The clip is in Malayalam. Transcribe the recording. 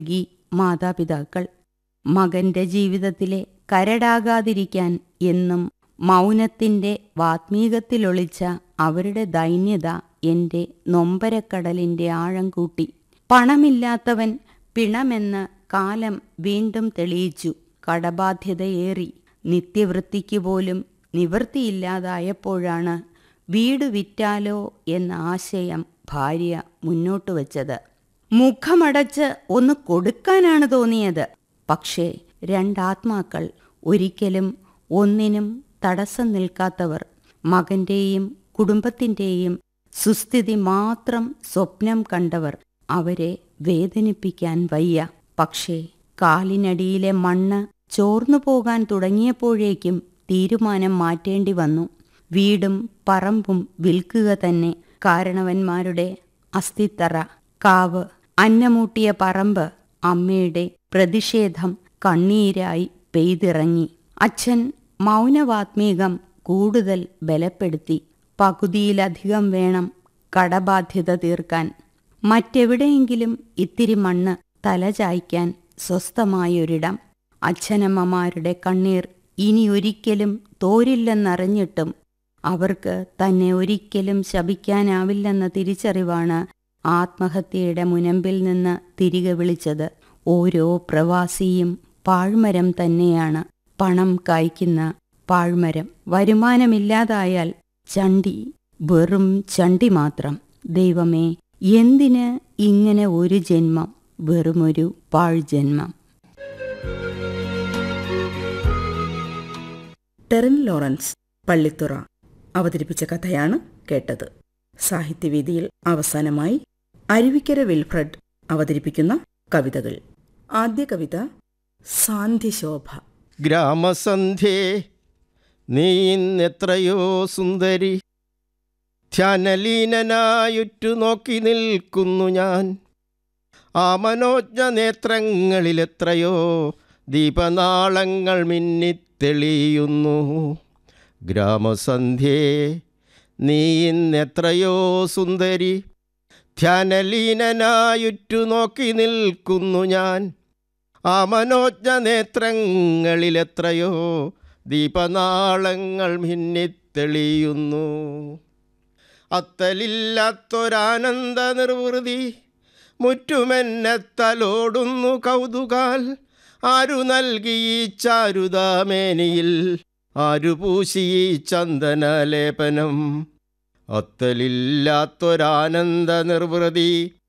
നൽകി മാതാപിതാക്കൾ. മകന്റെ ജീവിതത്തിലെ കരടാകാതിരിക്കാൻ എന്നും മൗനത്തിൻ്റെ വാത്മീകത്തിലൊളിച്ച അവരുടെ ദൈന്യത എൻ്റെ നൊമ്പരക്കടലിൻ്റെ ആഴം കൂട്ടി. പണമില്ലാത്തവൻ പിണമെന്ന് കാലം വീണ്ടും തെളിയിച്ചു. കടബാധ്യതയേറി നിത്യവൃത്തിക്ക് പോലും നിവൃത്തിയില്ലാതായപ്പോഴാണ് വീട് വിറ്റാലോ എന്ന ആശയം ഭാര്യ മുന്നോട്ട് വച്ചത്. മുഖമടച്ച് ഒന്ന് കൊടുക്കാനാണ് തോന്നിയത്. പക്ഷേ രണ്ടാത്മാക്കൾ, ഒരിക്കലും ഒന്നിനും തടസ്സം നിൽക്കാത്തവർ, മകൻ്റെയും കുടുംബത്തിൻ്റെയും സുസ്ഥിതി മാത്രം സ്വപ്നം കണ്ടവർ. അവരെ വേദനിപ്പിക്കാൻ വയ്യ. പക്ഷേ കാലിനടിയിലെ മണ്ണ് ചോർന്നു പോകാൻ തുടങ്ങിയപ്പോഴേക്കും തീരുമാനം മാറ്റേണ്ടി വന്നു. വീടും പറമ്പും വിൽക്കുക തന്നെ. കാരണവന്മാരുടെ അസ്ഥിത്തറ, കാവ്, അന്നമൂട്ടിയ പറമ്പ്. അമ്മയുടെ പ്രതിഷേധം കണ്ണീരായി പെയ്തിറങ്ങി. അച്ഛൻ മൗനവാത്മീകം കൂടുതൽ ബലപ്പെടുത്തി. പകുതിയിലധികം വേണം കടബാധ്യത തീർക്കാൻ. മറ്റെവിടെയെങ്കിലും ഇത്തിരി മണ്ണ് തലചായ്ക്കാൻ സ്വസ്ഥമായൊരിടം. അച്ഛനമ്മമാരുടെ കണ്ണീർ ഇനി ഒരിക്കലും തോരില്ലെന്നറിഞ്ഞിട്ടും അവർക്ക് തന്നെ ഒരിക്കലും ശപിക്കാനാവില്ലെന്ന തിരിച്ചറിവാണ് ആത്മഹത്യയുടെ മുനമ്പിൽ നിന്ന് തിരികെ വിളിച്ചത്. ഓരോ പ്രവാസിയും പാഴ്മരം തന്നെയാണ്, പണം കായ്ക്കുന്ന പാഴ്മരം. വരുമാനമില്ലാതായാൽ ചണ്ടി, വെറും ചണ്ടി മാത്രം. ദൈവമേ, എന്തിന് ഇങ്ങനെ ഒരു ജന്മം, വെറുമൊരു പാഴ്ജന്മം. ടെറിൻ ലോറൻസ് പള്ളിത്തുറ അവതരിപ്പിച്ച കഥയാണ് കേട്ടത്. സാഹിത്യവേദിയിൽ അവസാനമായി അരുവിക്കര വിൽഫ്രഡ് അവതരിപ്പിക്കുന്ന കവിതകൾ. ആദ്യ കവിത സാന്ധ്യശോഭ. ഗ്രാമസന്ധ്യേ, നീ ഇന്നെത്രയോ സുന്ദരി, ധ്യാനലീനനായുറ്റു നോക്കി നിൽക്കുന്നു ഞാൻ. ആ മനോജ്ഞ നേത്രങ്ങളിലെത്രയോ ദീപനാളങ്ങൾ മിന്നിത്തെളിയുന്നു. ഗ്രാമസന്ധ്യേ, നീ ഇന്നെത്രയോ സുന്ദരി, ധ്യാനലീനനായുറ്റു നോക്കി നിൽക്കുന്നു ഞാൻ. ആ മനോജ്ഞ നേത്രങ്ങളിലെത്രയോ ദീപനാളങ്ങൾ മിന്നിത്തെളിയുന്നു. അത്തലില്ലാത്തൊരാനന്ദ നിർവൃതി മുറ്റുമെന്നെ തലോടുന്നു കൗതുകാൽ. ആരു നൽകി ഈ ചാരുതാമേനിയിൽ, ആരു പൂശി ഈ ചന്ദനലേപനം. അത്തലില്ലാത്തൊരാനന്ദ നിർവൃതി